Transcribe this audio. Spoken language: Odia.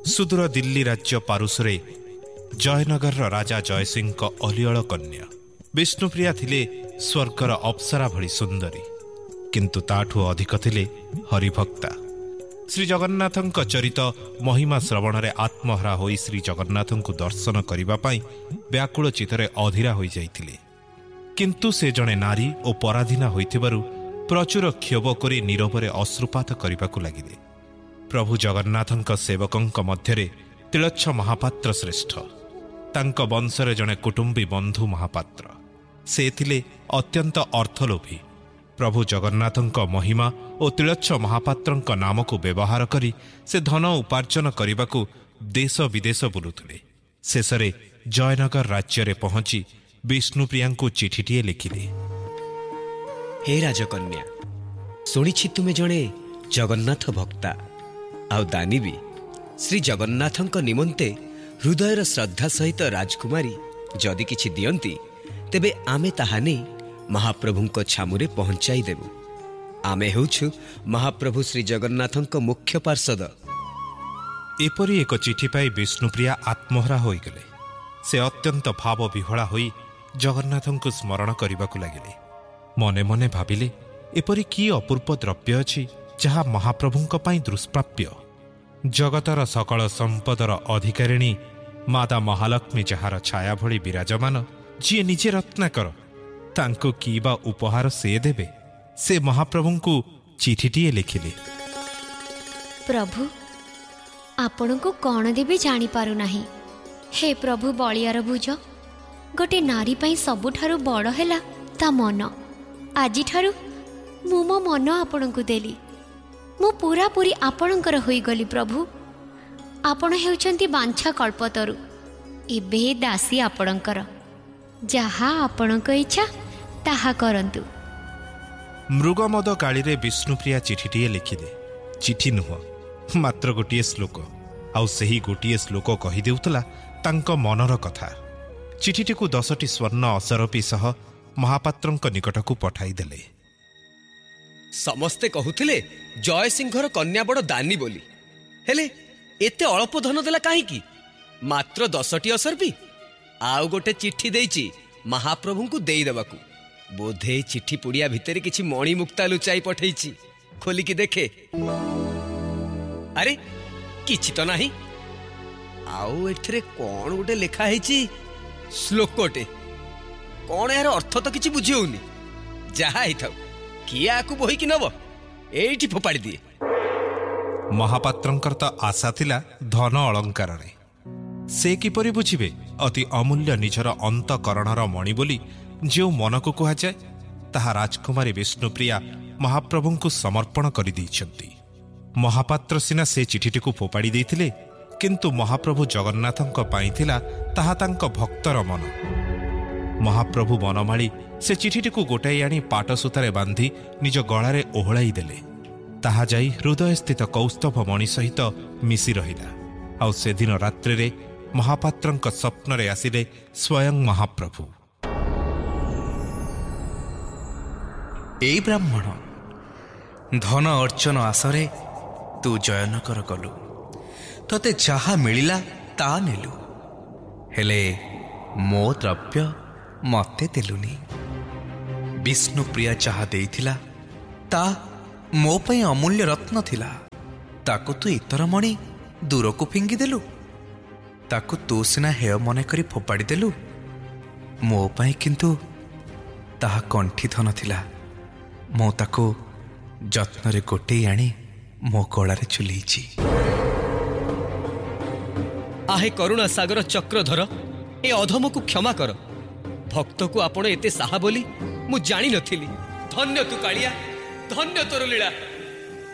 ସୁଦୂର ଦିଲ୍ଲୀ ରାଜ୍ୟ ପାରୁସରେ ଜୟନଗରର ରାଜା ଜୟସିଂଙ୍କ ଅଲିଅଳ କନ୍ୟା ବିଷ୍ଣୁପ୍ରିୟା ଥିଲେ ସ୍ୱର୍ଗର ଅପ୍ସରା ଭଳି ସୁନ୍ଦରୀ, କିନ୍ତୁ ତାଠୁ ଅଧିକ ଥିଲେ ହରିଭକ୍ତା। ଶ୍ରୀଜଗନ୍ନାଥଙ୍କ ଚରିତ ମହିମା ଶ୍ରବଣରେ ଆତ୍ମହରା ହୋଇ ଶ୍ରୀଜଗନ୍ନାଥଙ୍କୁ ଦର୍ଶନ କରିବା ପାଇଁ ବ୍ୟାକୁଳ ଚିତ୍ତରେ ଅଧୀରା ହୋଇଯାଇଥିଲେ। କିନ୍ତୁ ସେ ଜଣେ ନାରୀ ଓ ପରାଧୀନା ହୋଇଥିବାରୁ ପ୍ରଚୁର କ୍ଷୋଭ କରି ନୀରବରେ ଅଶ୍ରୁପାତ କରିବାକୁ ଲାଗିଲେ। ପ୍ରଭୁ ଜଗନ୍ନାଥଙ୍କ ସେବକଙ୍କ ମଧ୍ୟରେ ତିଳଚ୍ଛ ମହାପାତ୍ର ଶ୍ରେଷ୍ଠ। ତାଙ୍କ ବଂଶରେ ଜଣେ କୁଟୁମ୍ବୀ ବନ୍ଧୁ ମହାପାତ୍ର। ସେ ଥିଲେ ଅତ୍ୟନ୍ତ ଅର୍ଥଲୋଭୀ। ପ୍ରଭୁ ଜଗନ୍ନାଥଙ୍କ ମହିମା ଓ ତିଳଚ୍ଛ ମହାପାତ୍ରଙ୍କ ନାମକୁ ବ୍ୟବହାର କରି ସେ ଧନ ଉପାର୍ଜନ କରିବାକୁ ଦେଶ ବିଦେଶ ବୁଲୁଥିଲେ। ଶେଷରେ ଜୟନଗର ରାଜ୍ୟରେ ପହଞ୍ଚି ବିଷ୍ଣୁପ୍ରିୟାଙ୍କୁ ଚିଠିଟିଏ ଲେଖିଲେ। ହେ ରାଜକନ୍ୟା, ଶୁଣିଛି ତୁମେ ଜଣେ ଜଗନ୍ନାଥ ଭକ୍ତା ଆଉ ଦାନୀ ବି। ଶ୍ରୀ ଜଗନ୍ନାଥଙ୍କ ନିମନ୍ତେ ହୃଦୟର ଶ୍ରଦ୍ଧା ସହିତ ରାଜକୁମାରୀ ଯଦି କିଛି ଦିଅନ୍ତି, ତେବେ ଆମେ ତାହା ନେଇ ମହାପ୍ରଭୁଙ୍କ ଛାମୁରେ ପହଞ୍ଚାଇ ଦେବୁ। ଆମେ ହେଉଛୁ ମହାପ୍ରଭୁ ଶ୍ରୀ ଜଗନ୍ନାଥଙ୍କ ମୁଖ୍ୟ ପାର୍ଷଦ। ଏପରି ଏକ ଚିଠି ପାଇ ବିଷ୍ଣୁପ୍ରିୟା ଆତ୍ମହରା ହୋଇଗଲେ। ସେ ଅତ୍ୟନ୍ତ ଭାବ ବିହ୍ୱଳା ହୋଇ ଜଗନ୍ନାଥଙ୍କୁ ସ୍ମରଣ କରିବାକୁ ଲାଗିଲେ। ମନେ ମନେ ଭାବିଲେ, ଏପରି କି ଅପୂର୍ବ ଦ୍ରବ୍ୟ ଅଛି ଯାହା ମହାପ୍ରଭୁଙ୍କ ପାଇଁ ଦୁଷ୍ପ୍ରାପ୍ୟ। ଜଗତର ସକଳ ସମ୍ପଦର ଅଧିକାରିଣୀ ମାତା ମହାଲକ୍ଷ୍ମୀ ଯାହାର ଛାୟା ଭଳି ବିରାଜମାନ, ଯିଏ ନିଜେ ରତ୍ନାକର, ତାଙ୍କୁ କି ବା ଉପହାର ସେ ଦେବେ? ସେ ମହାପ୍ରଭୁଙ୍କୁ ଚିଠିଟିଏ ଲେଖିଲେ। ପ୍ରଭୁ, ଆପଣଙ୍କୁ କ'ଣ ଦେବି ଜାଣିପାରୁନାହିଁ। ହେ ପ୍ରଭୁ ବଳିଆର ଭୁଜ, ଗୋଟେ ନାରୀ ପାଇଁ ସବୁଠାରୁ ବଡ଼ ହେଲା ତା ମନ। ଆଜିଠାରୁ ମୁଁ ମୋ ମନ ଆପଣଙ୍କୁ ଦେଲି। ମୁଁ ପୁରାପୁରି ଆପଣଙ୍କର ହୋଇଗଲି ପ୍ରଭୁ। ଆପଣ ହେଉଛନ୍ତି ବାଞ୍ଛା କଳ୍ପତରୁ। ଏବେ ଦାସୀ ଆପଣଙ୍କର। ଯାହା ଆପଣଙ୍କ ଇଚ୍ଛା ତାହା କରନ୍ତୁ। ମୃଗମଦ କାଳିରେ ବିଷ୍ଣୁପ୍ରିୟା ଚିଠିଟିଏ ଲେଖିଲେ। ଚିଠି ନୁହଁ, ମାତ୍ର ଗୋଟିଏ ଶ୍ଲୋକ। ଆଉ ସେହି ଗୋଟିଏ ଶ୍ଲୋକ କହିଦେଉଥିଲା ତାଙ୍କ ମନର କଥା। ଚିଠିଟିକୁ 10ଟି ସ୍ୱର୍ଣ୍ଣ ଅସରପି ସହ ମହାପାତ୍ରଙ୍କ ନିକଟକୁ ପଠାଇଦେଲେ। ସମସ୍ତେ କହୁଥିଲେ ଜୟସିଂହର କନ୍ୟା ବଡ଼ ଦାନୀ ବୋଲି। ହେଲେ ଏତେ ଅଳ୍ପ ଧନ ଦେଲା କାହିଁକି? ମାତ୍ର 10ଟି ଅସରପି। ଆଉ ଗୋଟେ ଚିଠି ଦେଇଛି ମହାପ୍ରଭୁଙ୍କୁ ଦେଇଦେବାକୁ। ବୋଧେ ଚିଠି ପୁଡ଼ିଆ ଭିତରେ କିଛି ମଣିମୁକ୍ତା ଲୁଚାଇ ପଠେଇଛି। ଖୋଲିକି ଦେଖେ। ଆରେ କିଛି ତ ନାହିଁ। ଆଉ ଏଥିରେ କ'ଣ ଗୋଟେ ଲେଖା ହେଇଛି? ଶ୍ଲୋକଟେ। କ'ଣ ଏହାର ଅର୍ଥ ତ କିଛି ବୁଝି ହଉନି। ଯାହା ହେଇଥାଉ, କିଏ ଆକୁ ବୋହିକି ନବ? ଏଇଠି ଫୋପାଡ଼ି ଦିଏ। ମହାପାତ୍ରଙ୍କର ତ ଆଶା ଥିଲା ଧନ ଅଳଙ୍କାରରେ। ସେ କିପରି ବୁଝିବେ ଅତି ଅମୂଲ୍ୟ ନିଜର ଅନ୍ତଃକରଣର ମଣି ବୋଲି ଯେଉଁ ମନକୁ କୁହାଯାଏ, ତାହା ରାଜକୁମାରୀ ବିଷ୍ଣୁପ୍ରିୟା ମହାପ୍ରଭୁଙ୍କୁ ସମର୍ପଣ କରିଦେଇଛନ୍ତି। ମହାପାତ୍ର ସିନା ସେ ଚିଠିଟିକୁ ଫୋପାଡ଼ି ଦେଇଥିଲେ, କିନ୍ତୁ ମହାପ୍ରଭୁ ଜଗନ୍ନାଥଙ୍କ ପାଇଁ ଥିଲା ତାହା ତାଙ୍କ ଭକ୍ତର ମନ। ମହାପ୍ରଭୁ ବନମାଳୀ ସେ ଚିଠିଟିକୁ ଗୋଟାଇ ଆଣି ପାଟସୂତାରେ ବାନ୍ଧି ନିଜ ଗଳାରେ ଓହଳାଇ ଦେଲେ। ତାହା ଯାଇ ହୃଦୟସ୍ଥିତ କୌସ୍ତଭ ମଣି ସହିତ ମିଶି ରହିଲା। ଆଉ ସେଦିନ ରାତ୍ରିରେ ମହାପାତ୍ରଙ୍କ ସ୍ୱପ୍ନରେ ଆସିଲେ ସ୍ୱୟଂ ମହାପ୍ରଭୁ। ଏଇ ବ୍ରାହ୍ମଣ, ଧନ ଅର୍ଚ୍ଚନ ଆଶରେ ତୁ ଜୟନଗର ଗଲୁ। ତତେ ଯାହା ମିଳିଲା ତାହା ନେଲୁ, ହେଲେ ମୋ ଦ୍ରବ୍ୟ ମତେ ଦେଲୁନି। ବିଷ୍ଣୁପ୍ରିୟା ଯାହା ଦେଇଥିଲା ତା ମୋ ପାଇଁ ଅମୂଲ୍ୟ ରତ୍ନ ଥିଲା। ତାକୁ ତୁ ଇତର ମଣି ଦୂରକୁ ଫିଙ୍ଗିଦେଲୁ। ତାକୁ ତୁ ସିନା ହେୟ ମନେ କରି ଫୋପାଡ଼ି ଦେଲୁ। ମୋ ପାଇଁ କିନ୍ତୁ ତାହା କଣ୍ଠି ଧନ ଥିଲା। ମୁଁ ତାକୁ ଯତ୍ନରେ ଗୋଟେଇ ଆଣି ମୋ ଗଳାରେ ଝୁଲେଇଛି। ଆହେ କରୁଣା ସାଗର ଚକ୍ରଧର, ଏ ଅଧମକୁ କ୍ଷମା କର। ଭକ୍ତକୁ ଆପଣ ଏତେ ସାହା ବୋଲି ମୁଁ ଜାଣିନଥିଲି। ଧନ୍ୟ ତୁ କାଳିଆ, ଧନ୍ୟ ତୋର ଲୀଳା।